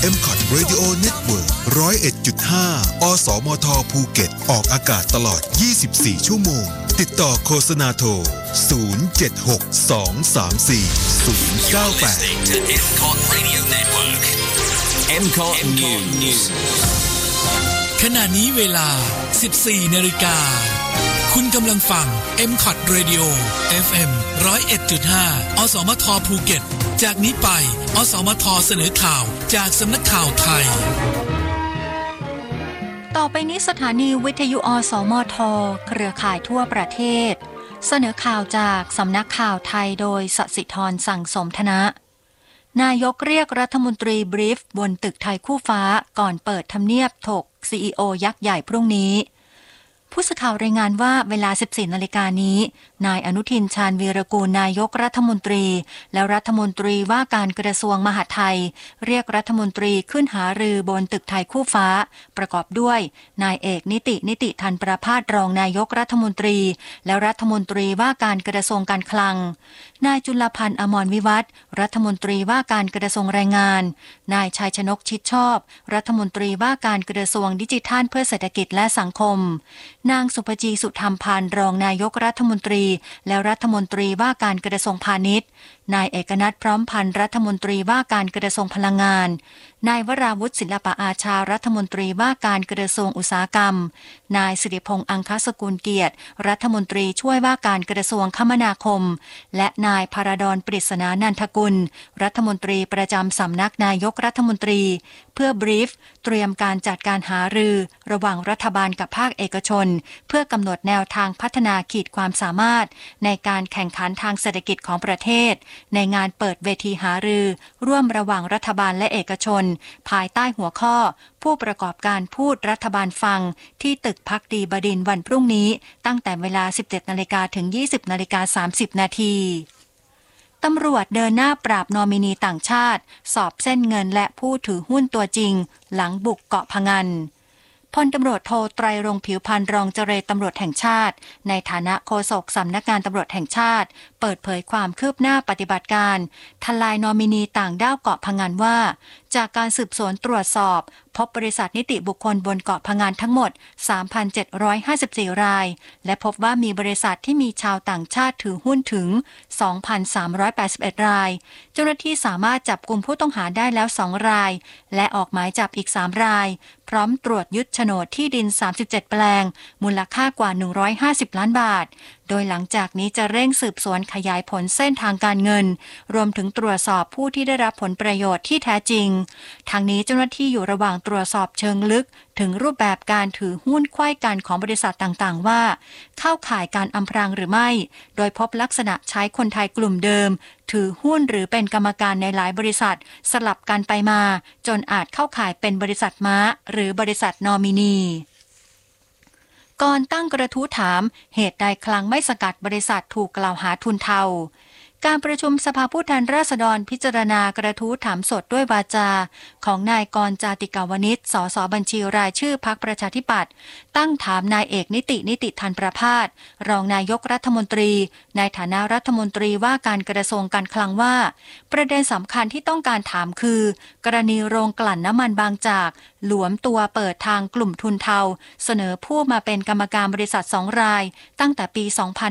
MCOT Radio Network 101.5 อสมทภูเก็ตออกอากาศตลอด24ชั่วโมงติดต่อโฆษณาโทร076-234-098 MCOT Radio Network MCOT News ขณะนี้เวลา 14:00 น.คุณกำลังฟัง MCOT Radio FM 101.5 อสมทภูเก็ตจากนี้ไปอสมทเสนอข่าวจากสำนักข่าวไทยต่อไปนี้สถานีวิทยุอสมทเครือข่ายทั่วประเทศเสนอข่าวจากสำนักข่าวไทยโดยสศิธรสั่งสมธนะนายกเรียกรัฐมนตรีบรีฟบนตึกไทยคู่ฟ้าก่อนเปิดทำเนียบถก CEO ยักษ์ใหญ่พรุ่งนี้ผู้สื่อข่าวรายงานว่าเวลา 14:00 น.นี้นายอนุทินชาญวีรกูลนายกรัฐมนตรีและรัฐมนตรีว่าการกระทรวงมหาดไทยเรียกรัฐมนตรีขึ้นหารือบนตึกไทยคู่ฟ้าประกอบด้วยนายเอกนิติธันประภาสรองนายกรัฐมนตรีและรัฐมนตรีว่าการกระทรวงการคลังนายจุลพันธ์อมรวิวัฒน์รัฐมนตรีว่าการกระทรวงแรงงานนายชัยชนกชิดชอบรัฐมนตรีว่าการกระทรวงดิจิทัลเพื่อเศรษฐกิจและสังคมนางสุภจีสุธรรมพันธ์รองนายกรัฐมนตรีและรัฐมนตรีว่าการกระทรวงพาณิชย์นายเอกนัทพร้อมพันธ์รัฐมนตรีว่าการกระทรวงพลังงานนายวราวุฒิศิลปอาชารัฐมนตรีว่าการกระทรวงอุตสาหกรรมนายสิริพงษ์อังคสกุลเกียรติรัฐมนตรีช่วยว่าการกระทรวงคมนาคมและนายภารดรปริศนานันทกุลรัฐมนตรีประจำสำนักนายกรัฐมนตรีเพื่อบรีฟเตรียมการจัดการหารือระหว่างรัฐบาลกับภาคเอกชนเพื่อกำหนดแนวทางพัฒนาขีดความสามารถในการแข่งขันทางเศรษฐกิจของประเทศในงานเปิดเวทีหารือร่วมระหว่างรัฐบาลและเอกชนภายใต้หัวข้อผู้ประกอบการพูดรัฐบาลฟังที่ตึกภักดีบดินทร์วันพรุ่งนี้ตั้งแต่เวลา 17:00 น.ถึง 20:30 น.ตำรวจเดินหน้าปราบนอมินีต่างชาติสอบเส้นเงินและผู้ถือหุ้นตัวจริงหลังบุกเกาะพะงันพลตำรวจโทไตรรงค์ผิวพรรณรองเจรตำรวจแห่งชาติในฐานะโฆษกสำนักงานตำรวจแห่งชาติเปิดเผยความคืบหน้าปฏิบัติการทลายนอมินีต่างด้าวเกาะพะงันว่าจากการสืบสวนตรวจสอบพบบริษัทนิติบุคคลบนเกาะพะงันทั้งหมด 3,754 รายและพบว่ามีบริษัทที่มีชาวต่างชาติถือหุ้นถึง 2,381 รายเจ้าหน้าที่สามารถจับกุมผู้ต้องหาได้แล้ว2รายและออกหมายจับอีก3รายพร้อมตรวจยึดโฉนดที่ดิน37แปลงมูลค่ากว่า150ล้านบาทโดยหลังจากนี้จะเร่งสืบสวนขยายผลเส้นทางการเงินรวมถึงตรวจสอบผู้ที่ได้รับผลประโยชน์ที่แท้จริงทางนี้เจ้าหน้าที่อยู่ระหว่างตรวจสอบเชิงลึกถึงรูปแบบการถือหุ้นไขว้กันของบริษัทต่างๆว่าเข้าข่ายการอำพรางหรือไม่โดยพบลักษณะใช้คนไทยกลุ่มเดิมถือหุ้นหรือเป็นกรรมการในหลายบริษัทสลับกันไปมาจนอาจเข้าข่ายเป็นบริษัทม้าหรือบริษัทนอมินีก่อนตั้งกระทู้ถามเหตุใดคลังไม่สกัดบริษัทถูกกล่าวหาทุนเทาการประชุมสภาผู้แทนราษฎรพิจารณากระทู้ถามสดด้วยวาจาของนายกรณ์จาติกาวนิชสสบัญชีรายชื่อพรรคประชาธิปัตย์ตั้งถามนายเอกนิติธันประภาสรองนายกรัฐมนตรีในฐานะรัฐมนตรีว่าการกระทรวงการคลังว่าประเด็นสำคัญที่ต้องการถามคือกรณีโรงกลั่นน้ำมันบางจากหลวมตัวเปิดทางกลุ่มทุนเทาเสนอผู้มาเป็นกรรมการบริษัท2รายตั้งแต่ปี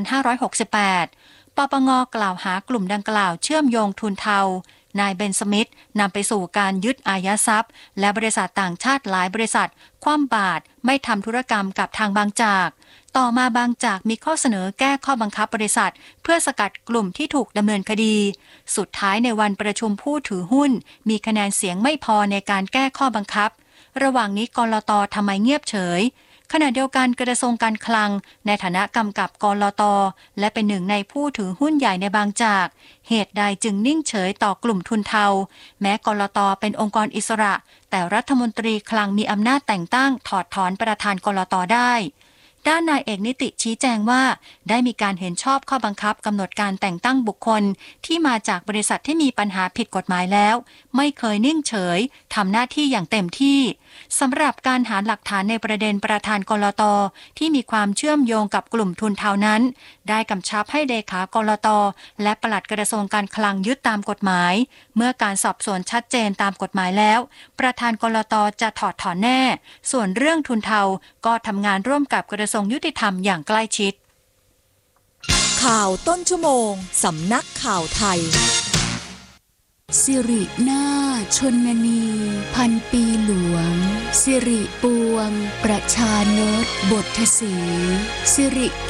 2568ปปง.กล่าวหากลุ่มดังกล่าวเชื่อมโยงทุนเทานายเบนสมิธนำไปสู่การยึดอายัดทรัพย์และบริษัทต่างชาติหลายบริษัทคว่ำบาตรไม่ทำธุรกรรมกับทางบางจากต่อมาบางจากมีข้อเสนอแก้ข้อบังคับบริษัทเพื่อสกัดกลุ่มที่ถูกดำเนินคดีสุดท้ายในวันประชุมผู้ถือหุ้นมีคะแนนเสียงไม่พอในการแก้ข้อบังคับระหว่างนี้กลต.ทำไมเงียบเฉยขณะเดียวกันกระทรวงการคลังในฐานะกำกับกลต.และเป็นหนึ่งในผู้ถือหุ้นใหญ่ในบางจากเหตุใดจึงนิ่งเฉยต่อกลุ่มทุนเทาแม้กลต.เป็นองค์กรอิสระแต่รัฐมนตรีคลังมีอำนาจแต่งตั้งถอดถอนประธานกลต.ได้ด้านนายเอกนิติชี้แจงว่าได้มีการเห็นชอบข้อบังคับกำหนดการแต่งตั้งบุคคลที่มาจากบริษัทที่มีปัญหาผิดกฎหมายแล้วไม่เคยนิ่งเฉยทำหน้าที่อย่างเต็มที่สำหรับการหาหลักฐานในประเด็นประธานกลต.ที่มีความเชื่อมโยงกับกลุ่มทุนเทานั้นได้กำชับให้เลขากลต.และปลัดกระทรวงการคลังยึดตามกฎหมายเมื่อการสอบสวนชัดเจนตามกฎหมายแล้วประธานกลต.จะถอดถอนแน่ส่วนเรื่องทุนเทาก็ทำงานร่วมกับกระทรวงยุติธรรมอย่างใกล้ชิดข่าวต้นชั่วโมงสำนักข่าวไทยสิรินาถชนนีพันปีหลวงสิริปวงประชานตบทศรีสิริ